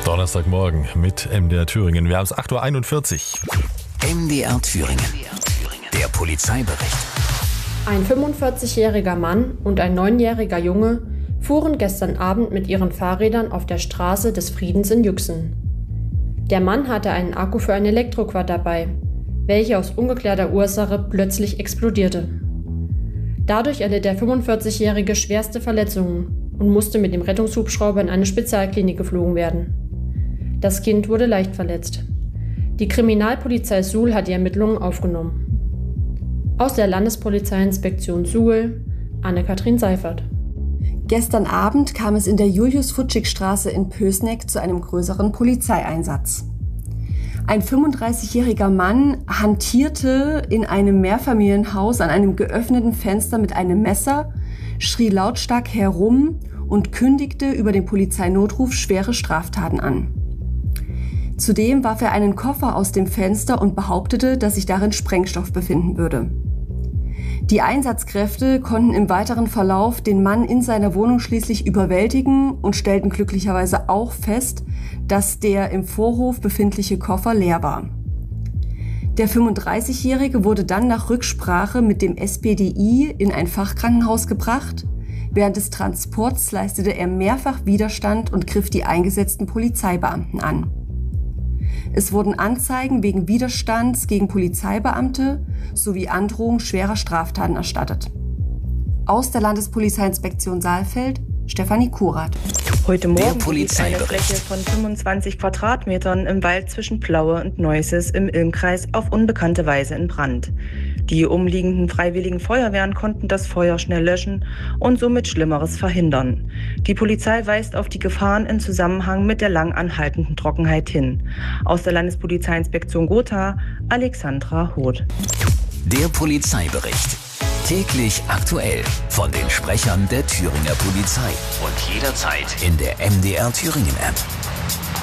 Donnerstagmorgen mit MDR Thüringen. Wir haben es 8:41 Uhr. MDR Thüringen. Der Polizeibericht. Ein 45-jähriger Mann und ein 9-jähriger Junge fuhren gestern Abend mit ihren Fahrrädern auf der Straße des Friedens in Yüksel. Der Mann hatte einen Akku für ein Elektroquad dabei, welcher aus ungeklärter Ursache plötzlich explodierte. Dadurch erlitt der 45-jährige schwerste Verletzungen und musste mit dem Rettungshubschrauber in eine Spezialklinik geflogen werden. Das Kind wurde leicht verletzt. Die Kriminalpolizei Suhl hat die Ermittlungen aufgenommen. Aus der Landespolizeiinspektion Suhl, Anne-Kathrin Seifert. Gestern Abend kam es in der Julius-Futschig-Straße in Pößneck zu einem größeren Polizeieinsatz. Ein 35-jähriger Mann hantierte in einem Mehrfamilienhaus an einem geöffneten Fenster mit einem Messer, schrie lautstark herum und kündigte über den Polizeinotruf schwere Straftaten an. Zudem warf er einen Koffer aus dem Fenster und behauptete, dass sich darin Sprengstoff befinden würde. Die Einsatzkräfte konnten im weiteren Verlauf den Mann in seiner Wohnung schließlich überwältigen und stellten glücklicherweise auch fest, dass der im Vorhof befindliche Koffer leer war. Der 35-Jährige wurde dann nach Rücksprache mit dem SPDI in ein Fachkrankenhaus gebracht. Während des Transports leistete er mehrfach Widerstand und griff die eingesetzten Polizeibeamten an. Es wurden Anzeigen wegen Widerstands gegen Polizeibeamte sowie Androhung schwerer Straftaten erstattet. Aus der Landespolizeiinspektion Saalfeld, Stefanie Kurath. Heute Morgen geriet eine Fläche von 25 Quadratmetern im Wald zwischen Plaue und Neuses im Ilmkreis auf unbekannte Weise in Brand. Die umliegenden freiwilligen Feuerwehren konnten das Feuer schnell löschen und somit Schlimmeres verhindern. Die Polizei weist auf die Gefahren in Zusammenhang mit der lang anhaltenden Trockenheit hin. Aus der Landespolizeiinspektion Gotha, Alexandra Hoth. Der Polizeibericht. Täglich aktuell von den Sprechern der Thüringer Polizei und jederzeit in der MDR Thüringen App.